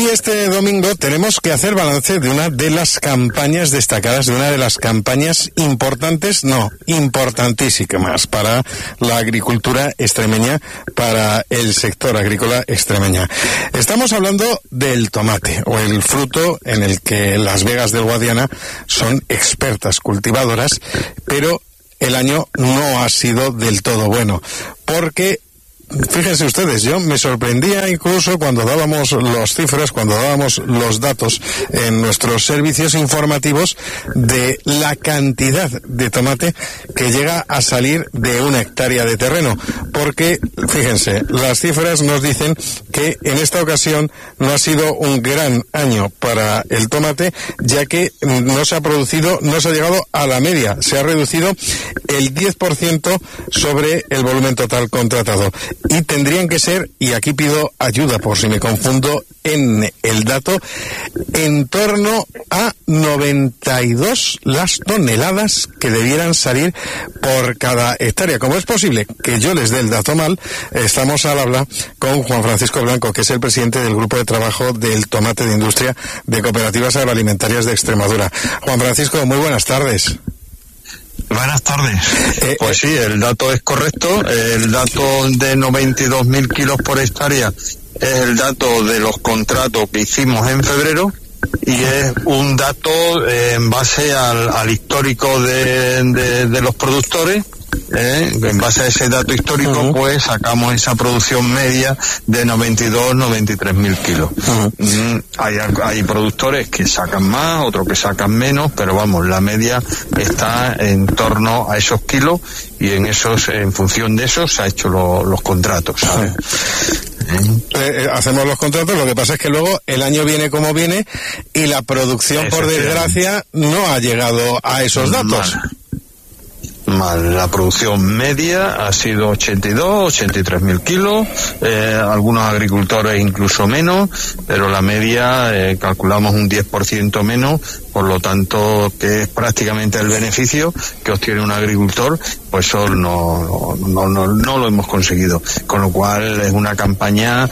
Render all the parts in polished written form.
Y este domingo tenemos que hacer balance de una de las campañas destacadas, de una de las campañas importantísimas para la agricultura extremeña, para el sector agrícola extremeña. Estamos hablando del tomate, o el fruto en el que las Vegas del Guadiana son expertas cultivadoras, pero el año no ha sido del todo bueno, porque fíjense ustedes, yo me sorprendía incluso cuando dábamos las cifras, cuando dábamos los datos en nuestros servicios informativos de la cantidad de tomate que llega a salir de 1 hectárea de terreno, porque fíjense, las cifras nos dicen que en esta ocasión no ha sido un gran año para el tomate, ya que no se ha llegado a la media, se ha reducido el 10% sobre el volumen total contratado. Y tendrían que ser, y aquí pido ayuda por si me confundo en el dato, en torno a 92 las toneladas que debieran salir por cada hectárea. Como es posible que yo les dé el dato mal, estamos al habla con Juan Francisco Blanco, que es el presidente del Grupo de Trabajo del Tomate de Industria de Cooperativas Agroalimentarias de Extremadura. Juan Francisco, muy buenas tardes. Buenas tardes. Pues sí, el dato es correcto. El dato de 92.000 kilos por hectárea es el dato de los contratos que hicimos en febrero y es un dato en base al histórico de los productores. En base a ese dato histórico, pues sacamos esa producción media de 93.000 kilos. Hay productores que sacan más, otros que sacan menos, pero vamos, la media está en torno a esos kilos y en función de eso se ha hecho los contratos, ¿sabes? Hacemos los contratos, lo que pasa es que luego el año viene como viene y la producción, por desgracia, no ha llegado a esos datos. La producción media ha sido 83.000 kilos, algunos agricultores incluso menos, pero la media calculamos un 10% menos, por lo tanto que es prácticamente el beneficio que obtiene un agricultor, pues eso no lo hemos conseguido, con lo cual es una campaña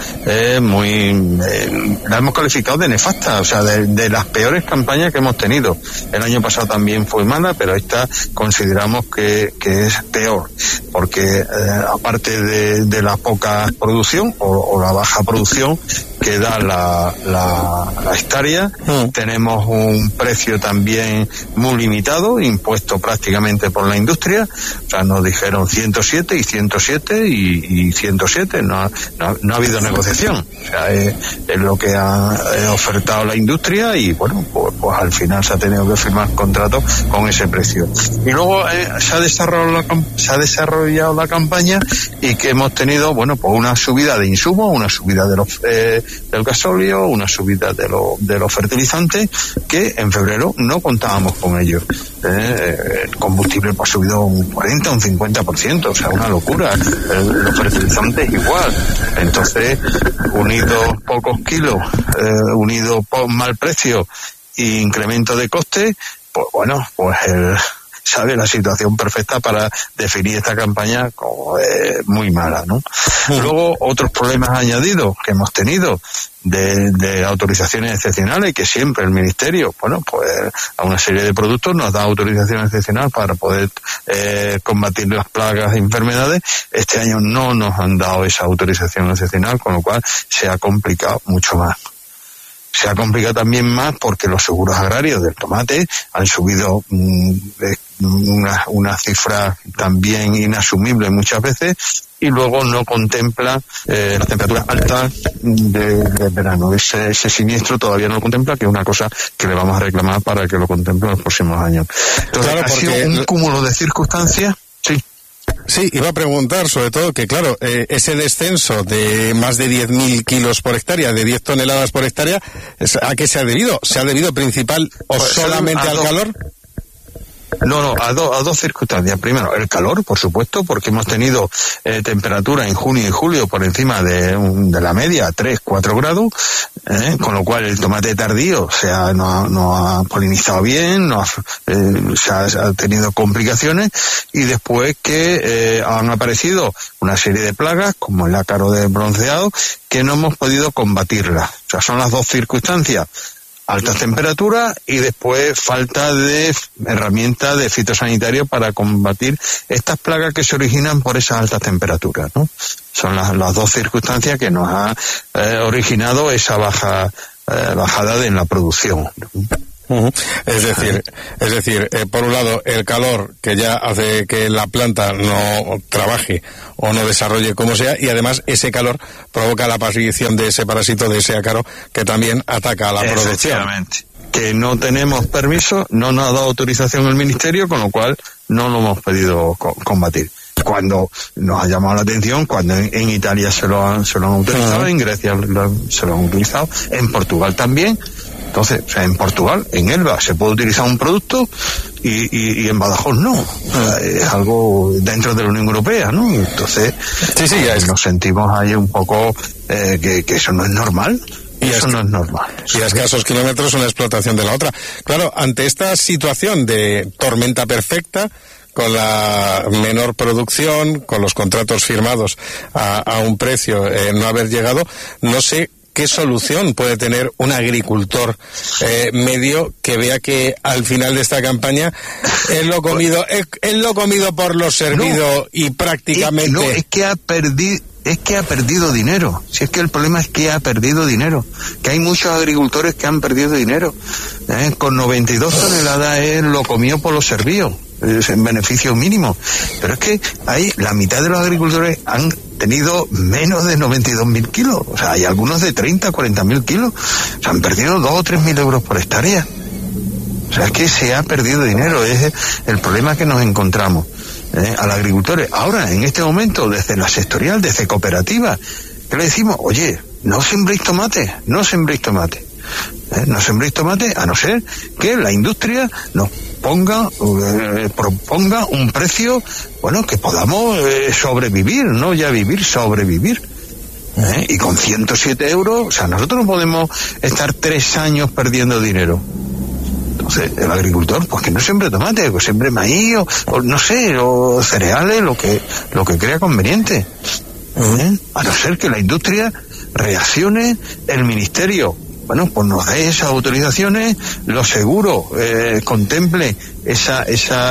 la hemos calificado de nefasta, o sea, de las peores campañas que hemos tenido. El año pasado también fue mala, pero esta consideramos que es peor, porque aparte de la poca producción o la baja producción que da la hectárea, tenemos un precio también muy limitado, impuesto prácticamente por la industria. O sea, nos dijeron 107 y 107 y 107, no ha habido negociación. O sea, es lo que ha ofertado la industria y bueno, pues al final se ha tenido que firmar contratos con ese precio. Y luego se ha desarrollado la campaña y que hemos tenido, bueno, pues una subida de insumos, una subida del gasóleo, una subida de los fertilizantes que en febrero no contábamos con ellos. El combustible ha subido un 40, un 50%, o sea, una locura. Los fertilizantes igual. Entonces, unidos pocos kilos, unido mal precio e incremento de coste, pues bueno, pues sabe la situación perfecta para definir esta campaña como muy mala, ¿no? Luego, otros problemas añadidos que hemos tenido de autorizaciones excepcionales, que siempre el Ministerio, bueno, pues a una serie de productos nos da autorización excepcional para poder combatir las plagas e enfermedades. Este año no nos han dado esa autorización excepcional, con lo cual se ha complicado mucho más. Se ha complicado también más porque los seguros agrarios del tomate han subido una cifra también inasumible muchas veces, y luego no contempla las temperaturas altas de verano. Ese siniestro todavía no lo contempla, que es una cosa que le vamos a reclamar para que lo contemple en los próximos años. Entonces, claro, ha sido un cúmulo de circunstancias. Sí, iba a preguntar sobre todo que, claro, ese descenso de más de 10.000 kilos por hectárea, de 10 toneladas por hectárea, ¿a qué se ha debido? ¿Se ha debido principal o solamente al calor? No, a dos circunstancias. Primero, el calor, por supuesto, porque hemos tenido temperatura en junio y julio por encima de la media, 3-4 grados, con lo cual el tomate tardío no ha polinizado bien, ha tenido complicaciones, y después que han aparecido una serie de plagas, como el ácaro de bronceado, que no hemos podido combatirlas. O sea, son las dos circunstancias. Altas temperaturas y después falta de herramientas de fitosanitario para combatir estas plagas que se originan por esas altas temperaturas, ¿no? Son las dos circunstancias que nos ha originado esa bajada en la producción. Es decir, por un lado el calor, que ya hace que la planta no trabaje o no desarrolle como sea, y además ese calor provoca la aparición de ese parásito, de ese ácaro, que también ataca a la producción. Que no tenemos permiso, no nos ha dado autorización el Ministerio, con lo cual no lo hemos podido combatir. Cuando nos ha llamado la atención, cuando en Italia se lo han autorizado, en Grecia se lo han utilizado, en Portugal también. Entonces, o sea, en Portugal, en Elba, se puede utilizar un producto y en Badajoz no. O sea, es algo dentro de la Unión Europea, ¿no? Entonces, nos sentimos ahí un poco que eso no es normal. Y eso no es normal. Y a escasos kilómetros una explotación de la otra. Claro, ante esta situación de tormenta perfecta, con la menor producción, con los contratos firmados a un precio no haber llegado, no sé ¿qué solución puede tener un agricultor medio que vea que al final de esta campaña es lo comido por lo servido y prácticamente... Es que ha perdido dinero. Si es que el problema es que ha perdido dinero. Que hay muchos agricultores que han perdido dinero. Con 92 toneladas él lo comió por lo servido. Es en beneficio mínimo. Pero es que la mitad de los agricultores han tenido menos de 92.000 kilos. O sea, hay algunos de 30, 40.000 kilos. O sea, han perdido 2 o 3.000 euros por hectárea. O sea, es que se ha perdido dinero. Es el problema que nos encontramos. A los agricultores. Ahora, en este momento, desde la sectorial, desde cooperativa, que le decimos, oye, no sembréis tomate. No sembréis tomate, a no ser que la industria nos proponga un precio, bueno, que podamos sobrevivir, no ya vivir, sobrevivir. Y con 107 euros, o sea, nosotros no podemos estar 3 años perdiendo dinero. Entonces, el agricultor, pues que no siembre tomate, que siembre maíz, o no sé, o cereales, lo que crea conveniente. A no ser que la industria reaccione, el ministerio, bueno, pues nos dé esas autorizaciones, los seguros contemple esa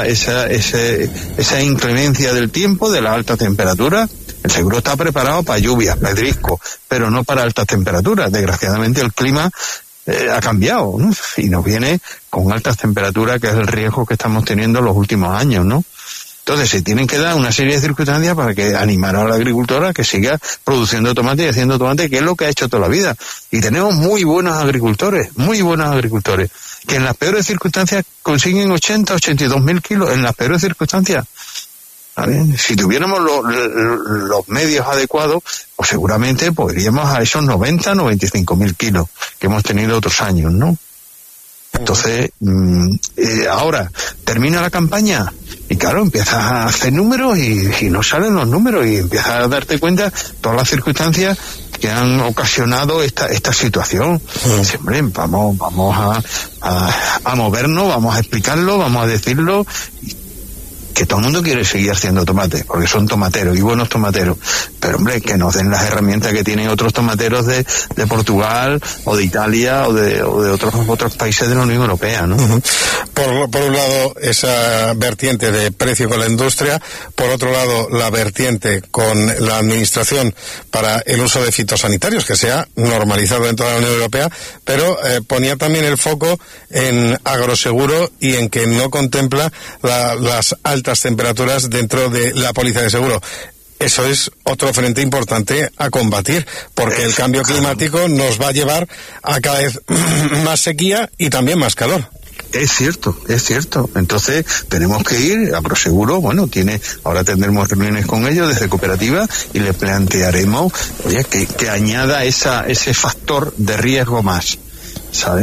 inclemencia del tiempo, de la alta temperatura. El seguro está preparado para lluvias, pedrisco, pero no para altas temperaturas. Desgraciadamente el clima ha cambiado, ¿no? Y nos viene con altas temperaturas, que es el riesgo que estamos teniendo en los últimos años, ¿no? Entonces se tienen que dar una serie de circunstancias para que animar a la agricultora que siga produciendo tomate y haciendo tomate, que es lo que ha hecho toda la vida. Y tenemos muy buenos agricultores, que en las peores circunstancias consiguen 82.000 kilos, en las peores circunstancias. ¿Vale? Si tuviéramos los medios adecuados, pues seguramente podríamos a esos 95.000 kilos que hemos tenido otros años, ¿no? Entonces, ahora termina la campaña y claro, empiezas a hacer números y no salen los números, y empiezas a darte cuenta todas las circunstancias que han ocasionado esta situación. Siempre vamos a movernos, vamos a explicarlo, vamos a decirlo, que todo el mundo quiere seguir haciendo tomate, porque son tomateros y buenos tomateros, pero hombre, que nos den las herramientas que tienen otros tomateros de Portugal o de Italia o de otros países de la Unión Europea, ¿no? Por un lado, esa vertiente de precio con la industria, por otro lado, la vertiente con la administración para el uso de fitosanitarios, que sea normalizado en toda la Unión Europea, pero ponía también el foco en agroseguro y en que no contempla las altas temperaturas dentro de la póliza de seguro. Eso es otro frente importante a combatir, porque el cambio climático nos va a llevar a cada vez más sequía y también más calor. Es cierto. Entonces tenemos que ir a Agroseguro, bueno, ahora tendremos reuniones con ellos desde cooperativa y le plantearemos, oye, que añada ese factor de riesgo más, ¿sabes?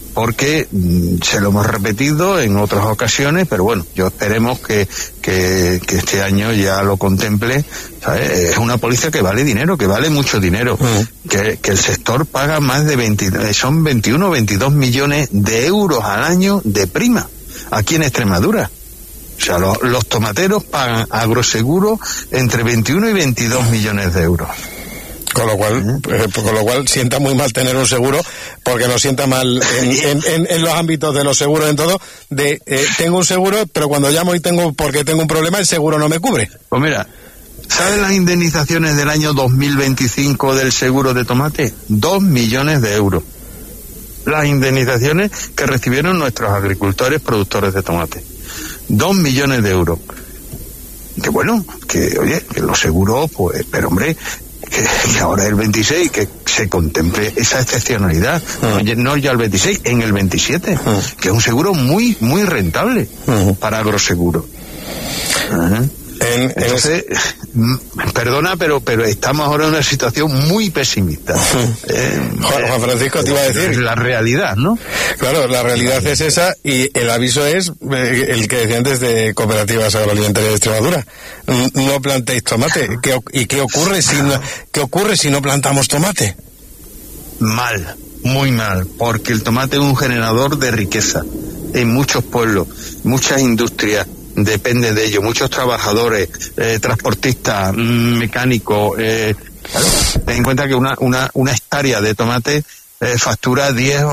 porque se lo hemos repetido en otras ocasiones, pero bueno, yo esperemos que este año ya lo contemple, ¿sabes? Es una póliza que vale dinero, que vale mucho dinero, que el sector paga más de son 21 o 22 millones de euros al año de prima, aquí en Extremadura. O sea, los tomateros pagan agroseguro entre 21 y 22 millones de euros. Con lo cual sienta muy mal tener un seguro, porque nos sienta mal en los ámbitos de los seguros, en todo, tengo un seguro, pero cuando llamo porque tengo un problema, el seguro no me cubre. Pues mira, ¿sabes las indemnizaciones del año 2025 del seguro de tomate? 2 millones de euros. Las indemnizaciones que recibieron nuestros agricultores productores de tomate. 2 millones de euros. Que bueno, que los seguros, pues, pero hombre, que ahora el 26, que se contemple esa excepcionalidad, no ya el 26, en el 27, que es un seguro muy, muy rentable para agroseguro. Entonces, perdona, pero estamos ahora en una situación muy pesimista. Juan Francisco, te iba a decir. La realidad, ¿no? Claro, la realidad es esa, y el aviso es el que decía antes de Cooperativas Agroalimentarias de Extremadura. No plantéis tomate. ¿Y qué ocurre si no plantamos tomate? Mal, muy mal, porque el tomate es un generador de riqueza en muchos pueblos, muchas industrias. Depende de ello, muchos trabajadores, transportistas, mecánicos. Ten en cuenta que una hectárea de tomate factura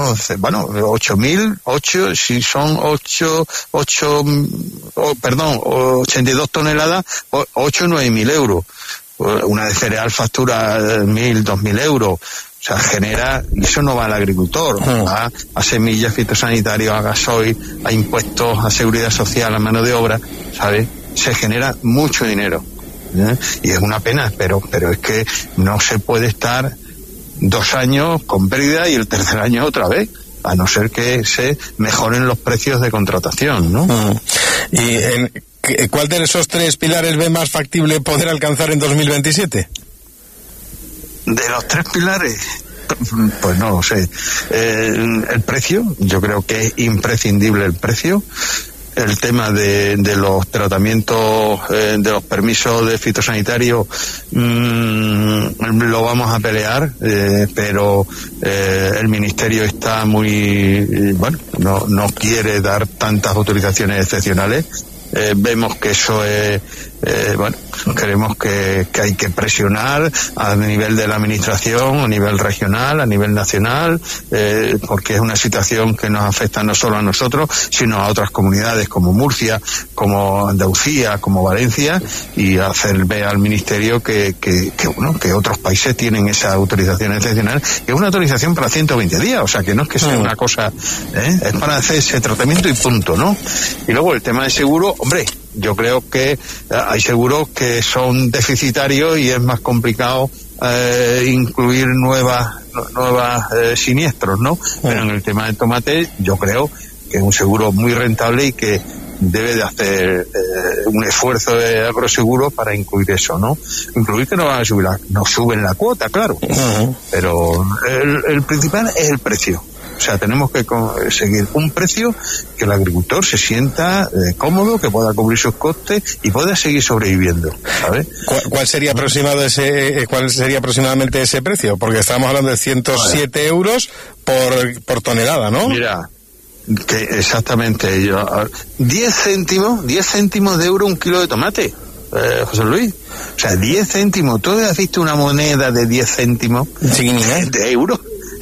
82 toneladas, 8 o 9 mil euros. Una de cereal factura 1.000, 2.000 euros. O sea, genera, y eso no va al agricultor, va a semillas, fitosanitarios, a gasoil, a impuestos, a seguridad social, a mano de obra, ¿sabes? Se genera mucho dinero, y es una pena, pero es que no se puede estar 2 años con pérdida y el tercer año otra vez, a no ser que se mejoren los precios de contratación, ¿no? ¿Y cuál de esos 3 pilares ve más factible poder alcanzar en 2027? De los 3 pilares, pues no lo sé. El precio, yo creo que es imprescindible el precio. El tema de los tratamientos, de los permisos de fitosanitario, lo vamos a pelear, pero el Ministerio está muy, no quiere dar tantas autorizaciones excepcionales. Vemos que eso es, creemos que hay que presionar a nivel de la administración, a nivel regional, a nivel nacional, porque es una situación que nos afecta no solo a nosotros, sino a otras comunidades como Murcia, como Andalucía, como Valencia, y hacer ver al Ministerio que otros países tienen esa autorización excepcional, que es una autorización para 120 días, o sea que no es que sea una cosa, es para hacer ese tratamiento y punto, ¿no? Y luego el tema de seguro, hombre, yo creo que hay seguros que son deficitarios y es más complicado incluir nuevas siniestros, ¿no? Pero en el tema del tomate yo creo que es un seguro muy rentable y que debe de hacer un esfuerzo de agroseguro para incluir eso, ¿no? Incluir que no suben la cuota, claro, pero el principal es el precio. O sea, tenemos que conseguir un precio que el agricultor se sienta cómodo, que pueda cubrir sus costes y pueda seguir sobreviviendo, ¿sabes? ¿Cuál sería aproximadamente ese precio? Porque estamos hablando de 107 euros por tonelada, ¿no? Mira, que exactamente, 10 céntimos de euro un kilo de tomate, José Luis. O sea, 10 céntimos. ¿Tú has visto una moneda de 10 céntimos de euro?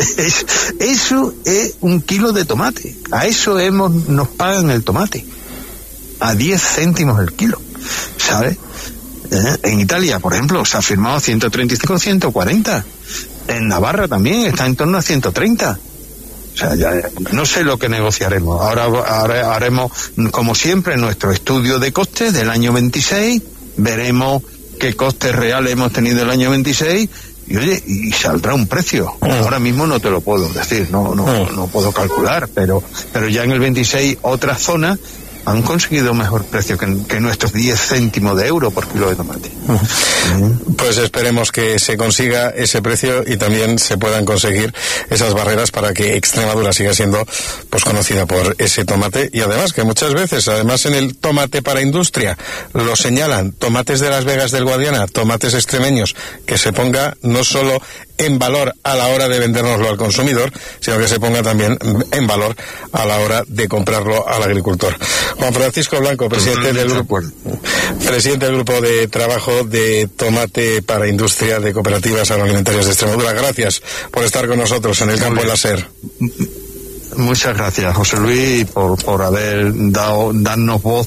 Eso es un kilo de tomate. A eso nos pagan el tomate. A 10 céntimos el kilo, ¿sabes? En Italia, por ejemplo, se ha firmado 135, 140. En Navarra también está en torno a 130. O sea, ya no sé lo que negociaremos. Ahora haremos, como siempre, nuestro estudio de costes del año 26. Veremos qué costes reales hemos tenido el año 26. Y saldrá un precio. Ahora mismo no te lo puedo decir, no puedo calcular, pero ya en el 26 otra zona han conseguido mejor precio que nuestros 10 céntimos de euro por kilo de tomate. Pues esperemos que se consiga ese precio y también se puedan conseguir esas barreras para que Extremadura siga siendo pues conocida por ese tomate, y además que muchas veces, además en el tomate para industria lo señalan, tomates de Las Vegas del Guadiana, tomates extremeños, que se ponga no solo en valor a la hora de vendérnoslo al consumidor, sino que se ponga también en valor a la hora de comprarlo al agricultor. Juan Francisco Blanco, presidente del Grupo de Trabajo de Tomate para Industria de Cooperativas Agroalimentarias de Extremadura, gracias por estar con nosotros en el Campo de la SER. Muchas gracias, José Luis, por darnos voz.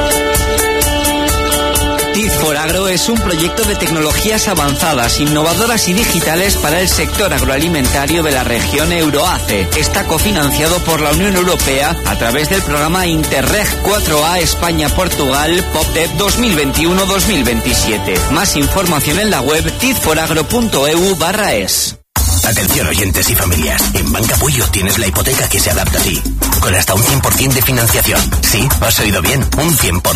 TID4Agro es un proyecto de tecnologías avanzadas, innovadoras y digitales para el sector agroalimentario de la región Euroace. Está cofinanciado por la Unión Europea a través del programa Interreg 4A España-Portugal POPDEP 2021-2027. Más información en la web tid4agro.eu/es. Atención oyentes y familias, en Banca Puyo tienes la hipoteca que se adapta a ti, con hasta un 100% de financiación. Sí, has oído bien, un 100%.